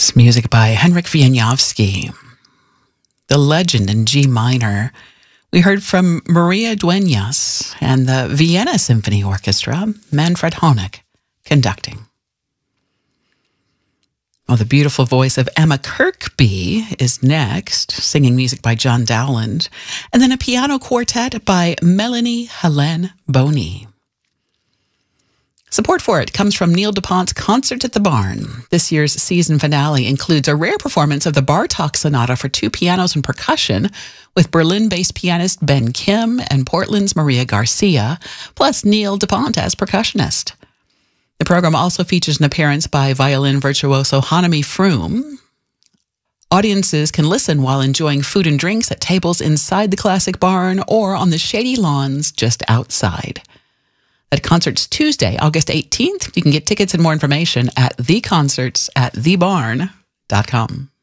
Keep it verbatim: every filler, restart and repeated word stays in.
It's music by Henryk Wieniawski. The Legend in G minor. We heard from Maria Dueñas and the Vienna Symphony Orchestra, Manfred Honeck, conducting. Oh, the beautiful voice of Emma Kirkby is next, singing music by John Dowland, and then a piano quartet by Melanie Helene Boney. Support for it comes from Neil DuPont's Concert at the Barn. This year's season finale includes a rare performance of the Bartók Sonata for two pianos and percussion with Berlin-based pianist Ben Kim and Portland's Maria Garcia, plus Neil DuPont as percussionist. The program also features an appearance by violin virtuoso Hanami Froome. Audiences can listen while enjoying food and drinks at tables inside the classic barn or on the shady lawns just outside. That concert's Tuesday, August eighteenth. You can get tickets and more information at the concerts at the barn dot com.